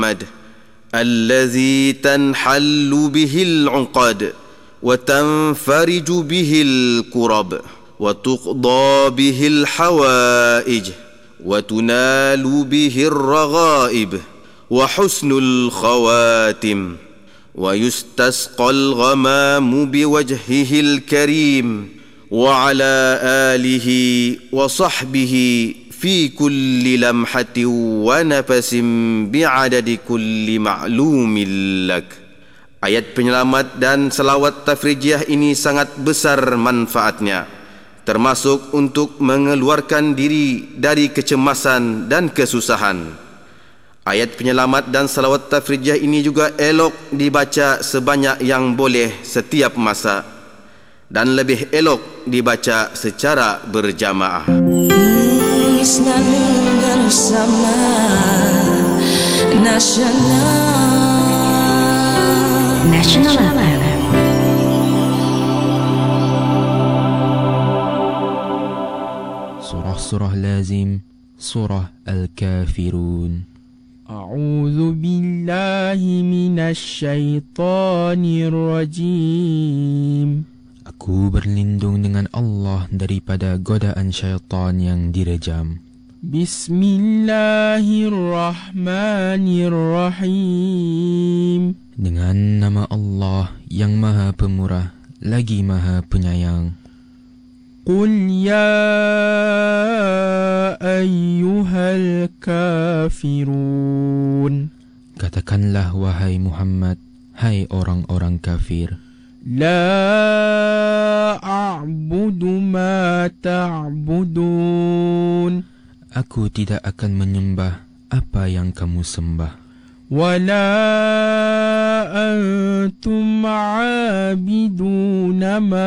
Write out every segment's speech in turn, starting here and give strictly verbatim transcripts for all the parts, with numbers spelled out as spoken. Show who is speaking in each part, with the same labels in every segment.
Speaker 1: الذي تنحل به العقد وتنفرج به الكرب وتقضى به الحوائج وتنال به الرغائب وحسن الخواتم ويستسقى الغمام بوجهه الكريم وعلى آله وصحبه في كل لمحة ونفس بعدد كل معلوم لك. Ayat penyelamat dan salawat tafrijiyah ini sangat besar manfaatnya, termasuk untuk mengeluarkan diri dari kecemasan dan kesusahan. Ayat penyelamat dan salawat tafrijiyah ini juga elok dibaca sebanyak yang boleh setiap masa, dan lebih elok dibaca secara berjamaah.
Speaker 2: Islam bersama Nasional Nasional F M.
Speaker 3: Surah-surah lazim, surah Al-Kafirun.
Speaker 4: A'udzu billahi minasy syaithanir rajim.
Speaker 3: Aku berlindung dengan Allah daripada godaan syaitan yang direjam.
Speaker 4: Bismillahirrahmanirrahim.
Speaker 3: Dengan nama Allah yang Maha Pemurah lagi Maha Penyayang.
Speaker 4: Qul ya ayyuhal kafirun.
Speaker 3: Katakanlah wahai Muhammad, hai orang-orang kafir.
Speaker 4: La a'budu ma ta'budun.
Speaker 3: Aku tidak akan menyembah apa yang kamu sembah.
Speaker 4: Wala antum a'abiduna ma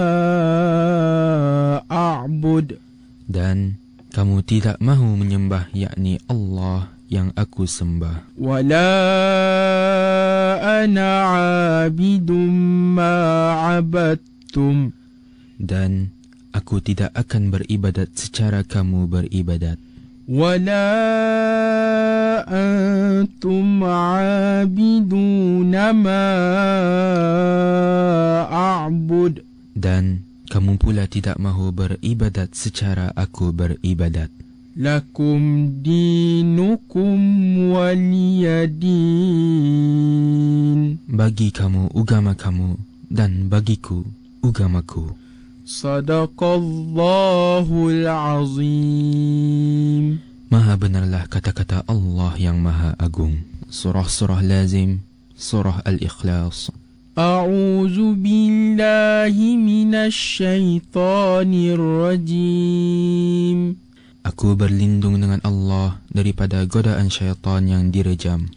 Speaker 4: a'bud.
Speaker 3: Dan kamu tidak mahu menyembah yakni Allah yang aku sembah.
Speaker 4: Wala ana 'abidum ma 'abadtum.
Speaker 3: Dan aku tidak akan beribadat secara kamu beribadat.
Speaker 4: Wala antum 'abiduna ma a'bud.
Speaker 3: Dan kamu pula tidak mahu beribadat secara aku beribadat.
Speaker 4: Lakum dinukum waliyadin.
Speaker 3: Bagi kamu agama kamu dan bagiku agamaku.
Speaker 4: Sadaqallahul azim.
Speaker 3: Maha benarlah kata-kata Allah yang Maha Agung. Surah-surah lazim, surah Al-Ikhlas.
Speaker 4: A'udzu billahi minasy syaithanir rajim.
Speaker 3: Aku berlindung dengan Allah daripada godaan syaitan yang direjam.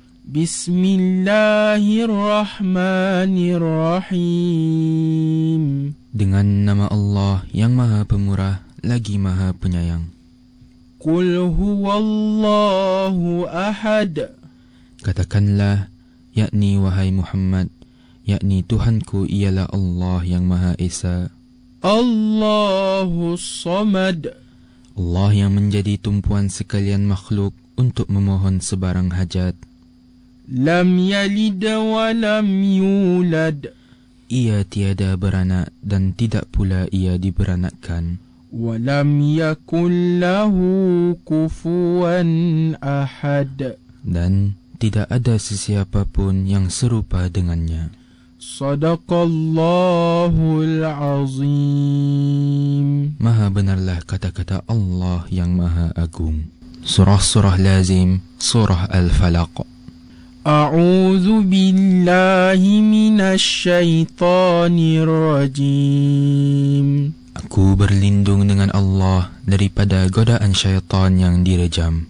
Speaker 4: Bismillahirrahmanirrahim.
Speaker 3: Dengan nama Allah yang Maha Pemurah lagi Maha Penyayang.
Speaker 4: Qul huwallahu ahad.
Speaker 3: Katakanlah, yakni wahai Muhammad, yakni Tuhanku ialah Allah yang Maha Esa.
Speaker 4: Allahus samad.
Speaker 3: Allah yang menjadi tumpuan sekalian makhluk untuk memohon sebarang hajat.
Speaker 4: Lam yalid wa lam yulad.
Speaker 3: Ia tiada beranak dan tidak pula ia diberanakkan.
Speaker 4: Wa lam yakul lahu kufuwan ahad.
Speaker 3: Dan tidak ada sesiapa pun yang serupa dengannya.
Speaker 4: Sadaqallahul azim.
Speaker 3: Maha benarlah kata-kata Allah yang Maha Agung. Surah-surah lazim, surah Al-Falaq.
Speaker 4: A'udzu billahi minasy syaithanir rajim.
Speaker 3: Aku berlindung dengan Allah daripada godaan syaitan yang direjam.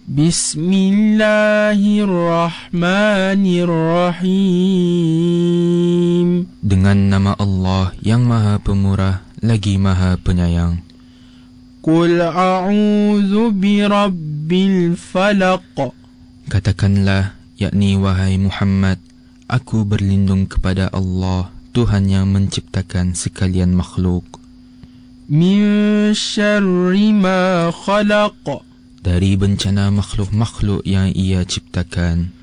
Speaker 4: Bismillahirrahmanirrahim.
Speaker 3: Dengan nama Allah yang Maha Pemurah lagi Maha Penyayang.
Speaker 4: Qul a'udzu birabbil falaq.
Speaker 3: Katakanlah, yakni wahai Muhammad, aku berlindung kepada Allah, Tuhan yang menciptakan sekalian makhluk.
Speaker 4: Min syarri ma khalaq.
Speaker 3: Dari bencana makhluk-makhluk yang ia ciptakan.